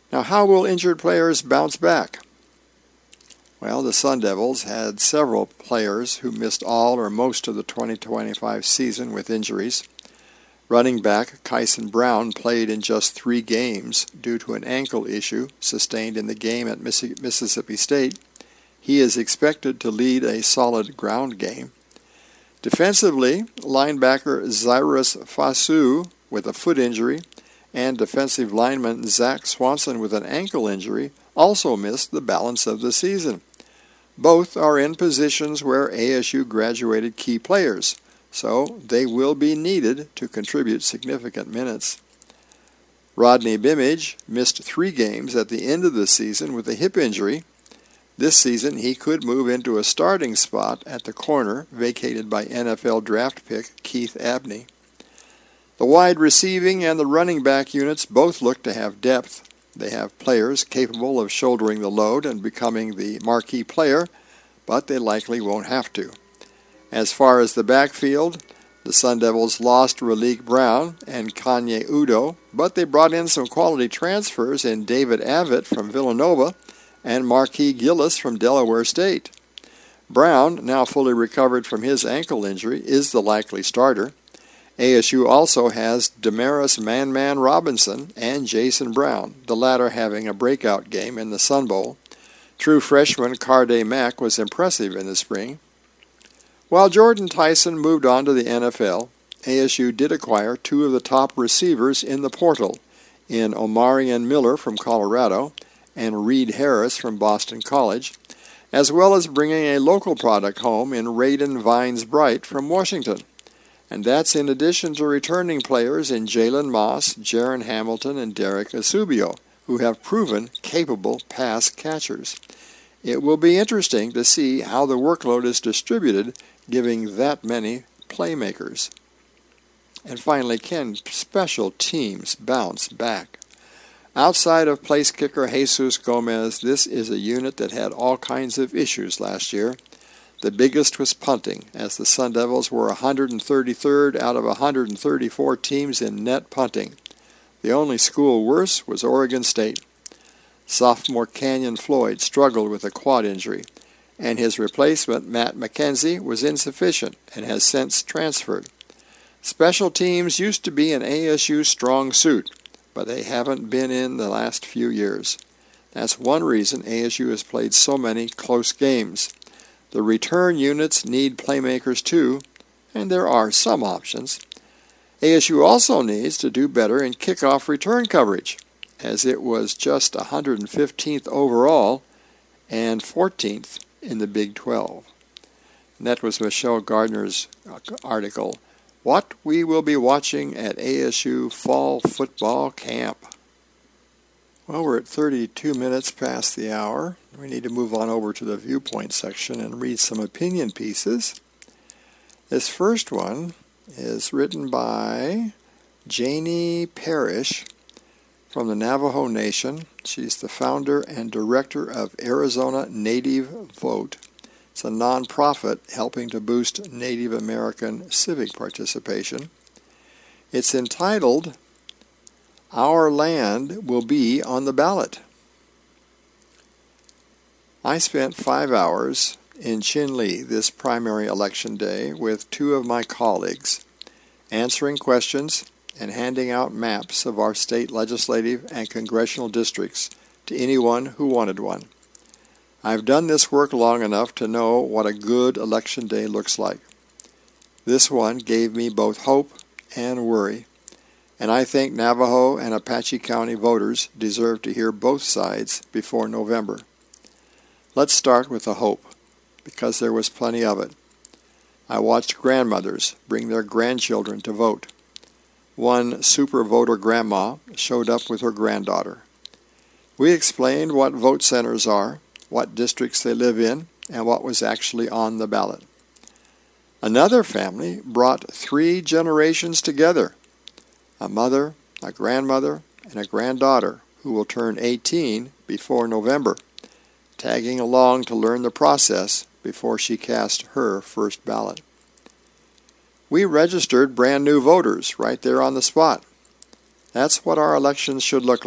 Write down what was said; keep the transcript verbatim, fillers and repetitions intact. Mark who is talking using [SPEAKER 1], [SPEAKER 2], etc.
[SPEAKER 1] Now, how will injured players bounce back? Well, the Sun Devils had several players who missed all or most of the twenty twenty-five season with injuries. Running back Kyson Brown played in just three games due to an ankle issue sustained in the game at Mississippi State. He is expected to lead a solid ground game. Defensively, linebacker Zyrus Fasu with a foot injury and defensive lineman Zach Swanson with an ankle injury also missed the balance of the season. Both are in positions where A S U graduated key players, so they will be needed to contribute significant minutes. Rodney Bimage missed three games at the end of the season with a hip injury. This season he could move into a starting spot at the corner vacated by N F L draft pick Keith Abney. The wide receiving and the running back units both look to have depth. They have players capable of shouldering the load and becoming the marquee player, but they likely won't have to. As far as the backfield, the Sun Devils lost Raleek Brown and Kanye Udo, but they brought in some quality transfers in David Avett from Villanova and Marquis Gillis from Delaware State. Brown, now fully recovered from his ankle injury, is the likely starter. A S U also has Damaris Man-Man Robinson and Jason Brown, the latter having a breakout game in the Sun Bowl. True freshman Carday Mack was impressive in the spring. While Jordan Tyson moved on to the N F L, A S U did acquire two of the top receivers in the portal, in Omarion Miller from Colorado and Reed Harris from Boston College, as well as bringing a local product home in Raiden Vines Bright from Washington. And that's in addition to returning players in Jalen Moss, Jaron Hamilton, and Derek Asubio, who have proven capable pass catchers. It will be interesting to see how the workload is distributed, giving that many playmakers. And finally, can special teams bounce back? Outside of place kicker Jesus Gomez, this is a unit that had all kinds of issues last year. The biggest was punting, as the Sun Devils were one hundred thirty-third out of one hundred thirty-four teams in net punting. The only school worse was Oregon State. Sophomore Canyon Floyd struggled with a quad injury, and his replacement, Matt McKenzie, was insufficient and has since transferred. Special teams used to be an A S U strong suit, but they haven't been in the last few years. That's one reason A S U has played so many close games. The return units need playmakers too, and there are some options. A S U also needs to do better in kickoff return coverage, as it was just one hundred fifteenth overall and fourteenth in the Big twelve. And that was Michelle Gardner's article, What We Will Be Watching at A S U Fall Football Camp. Well, we're at thirty-two minutes past the hour. We need to move on over to the viewpoint section and read some opinion pieces. This first one is written by Janie Parrish from the Navajo Nation. She's the founder and director of Arizona Native Vote. It's a nonprofit helping to boost Native American civic participation. It's entitled, Our Land Will Be on the Ballot. I spent five hours in Chinle this primary election day with two of my colleagues, answering questions and handing out maps of our state legislative and congressional districts to anyone who wanted one. I've done this work long enough to know what a good election day looks like. This one gave me both hope and worry, and I think Navajo and Apache County voters deserve to hear both sides before November. Let's start with the hope, because there was plenty of it. I watched grandmothers bring their grandchildren to vote. One super voter grandma showed up with her granddaughter. We explained what vote centers are, what districts they live in, and what was actually on the ballot. Another family brought three generations together, a mother, a grandmother, and a granddaughter who will turn eighteen before November, tagging along to learn the process before she cast her first ballot. We registered brand new voters right there on the spot. That's what our elections should look like.